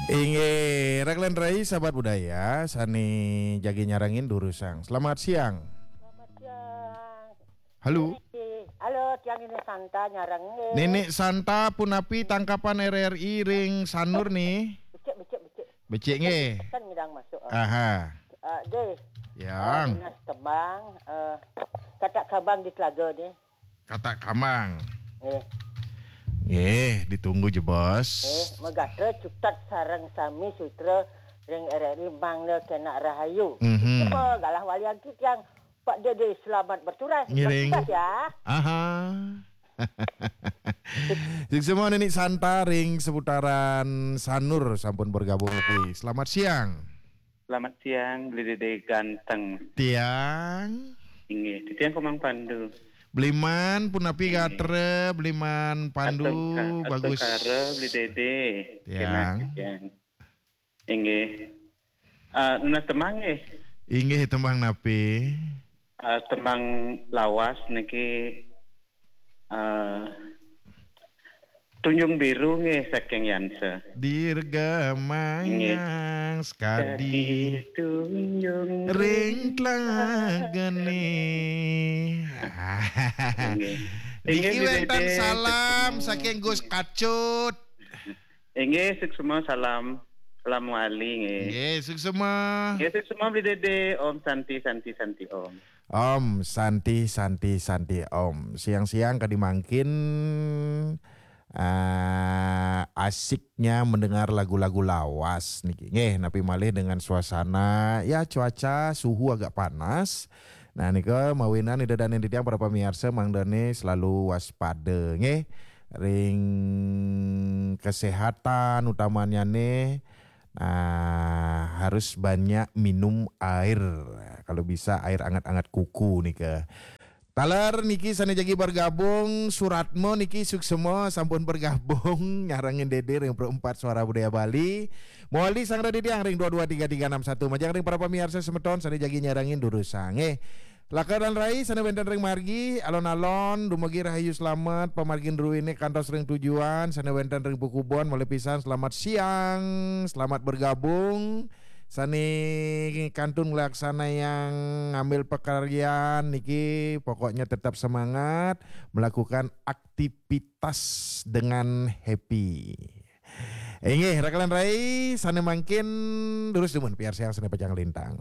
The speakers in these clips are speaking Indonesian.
Inge Raglan Rai sahabat budaya Sani jagi nyarangin durusang. Selamat siang. Selamat siang. Halo. Halo, tiang ini Santa nyarangin. Nenek Santa punapi tangkapan RRI ring Sanur nih. Becek. Becek nge. Kan ngidang masuk. Aha. Deh. Yang. Dinas Kembang. Kata Kabang di Telaga deh. Kata Kamang. Ditunggu je bos. Megatra cutat sarang sami sutra ring RRI Mangla Kena Rahayu. Mhm. Galah walian kita yang Pak Dede selamat berturas. Ngiring. Ya. Aha. Semua nenek Santa ring seputaran Sanur sampun bergabung kuwi. Selamat siang. Selamat siang, beli dede ganteng. Tiang. Inge, tiang Komang Pandu. Beliman punapi gatre, beliman pandu bagus. Kare beli dede. Tiang. Inge. Nuna temang Inggih tembang napi. Temang lawas niki tunjung biru saking yanse. Dirgamayang skadi Tunjung ring tlagani. Niki wenten salam saking Gus Kacut. Inge semua salam wali Nggih, suksema. Nggih semua beli dede Om Santi Om. Om Santi Om. Siang-siang kadimangkin asiknya mendengar lagu-lagu lawas niki. Nggih, napi malih dengan suasana ya cuaca suhu agak panas. Nah nika mawinan idadanin ditiang para pemirsa mangdane selalu waspada nggih. Ring kesehatan utamanya nih. Harus banyak minum air. Kalau bisa air anget-anget kuku nih ke. Taler niki sane jagi bergabung Suratmo niki suksemo sampun bergabung nyarangin Dede ring perempat suara budaya Bali. Mohali sang radidiang ring 223361 majang ring para pemirsa semeton sane jagi nyarangin durusange. Lakaran Rai sana benten ring margi alon-alon dumugi rahayu selamat pamargin ruine kantos ring tujuan sana benten ring Bukubon mulai pisan selamat siang selamat bergabung sani kantun laksana yang ngambil pekerjaan niki pokoknya tetap semangat melakukan aktivitas dengan happy. Inggih rakalan Rai sana mangkin durus dumun biar siang sana pajang lintang.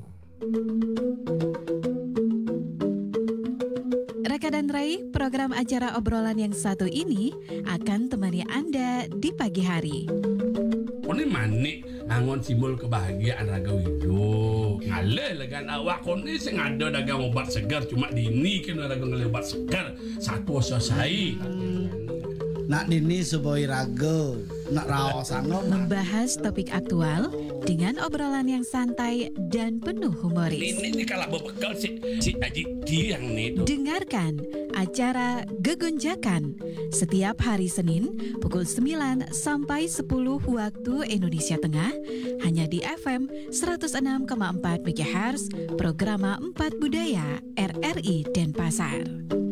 Raka dan Rai, program acara obrolan yang satu ini akan temani Anda di pagi hari. Kone manik angon simbol kebahagiaan Raga Wido. Ngale legan awak kone sing ada dagang obat segar cuma dini kena dagang obat segar satu selesai. Nak dini suboi raga, nak rawasano Membahas topik aktual dengan obrolan yang santai dan penuh humoris. Ini kalau berbekal si Aji Tiang nih tuh. Dengarkan acara Gegonjakan setiap hari Senin pukul 9 sampai 10 waktu Indonesia Tengah hanya di FM 106,4 MHz Programa 4 Budaya RRI Denpasar.